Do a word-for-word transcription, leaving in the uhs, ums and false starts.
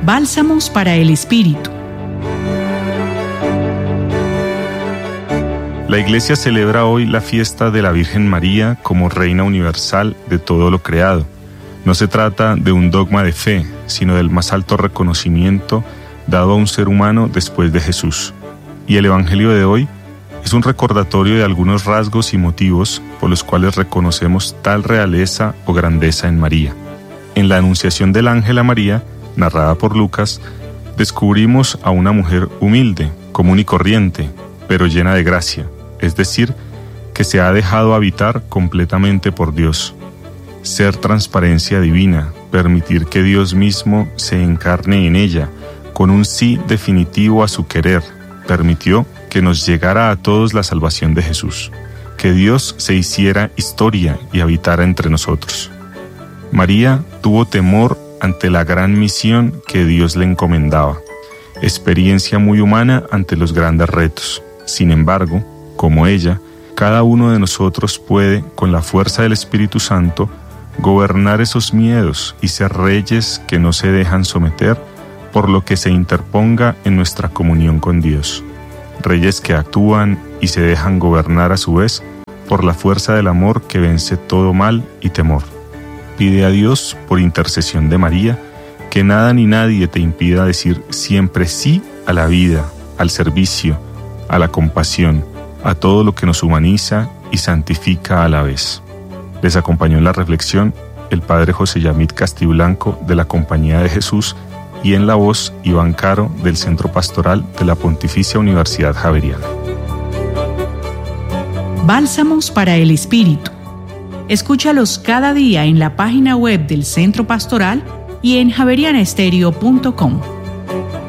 Bálsamos para el Espíritu. La Iglesia celebra hoy la fiesta de la Virgen María como Reina Universal de todo lo creado. No se trata de un dogma de fe, sino del más alto reconocimiento dado a un ser humano después de Jesús. Y el Evangelio de hoy es un recordatorio de algunos rasgos y motivos por los cuales reconocemos tal realeza o grandeza en María. En la anunciación del ángel a María, narrada por Lucas, descubrimos a una mujer humilde, común y corriente, pero llena de gracia, es decir, que se ha dejado habitar completamente por Dios. Ser transparencia divina, permitir que Dios mismo se encarne en ella, con un sí definitivo a su querer, permitió que nos llegara a todos la salvación de Jesús, que Dios se hiciera historia y habitara entre nosotros. María tuvo temor ante la gran misión que Dios le encomendaba, experiencia muy humana ante los grandes retos. Sin embargo, como ella, cada uno de nosotros puede, con la fuerza del Espíritu Santo, gobernar esos miedos y ser reyes que no se dejan someter por lo que se interponga en nuestra comunión con Dios. Reyes que actúan y se dejan gobernar a su vez por la fuerza del amor que vence todo mal y temor. Pide a Dios, por intercesión de María, que nada ni nadie te impida decir siempre sí a la vida, al servicio, a la compasión, a todo lo que nos humaniza y santifica a la vez. Les acompañó en la reflexión el Padre José Yamid Castiblanco de la Compañía de Jesús y en la voz Iván Caro del Centro Pastoral de la Pontificia Universidad Javeriana. Bálsamos para el Espíritu. Escúchalos cada día en la página web del Centro Pastoral y en javeriana estéreo punto com.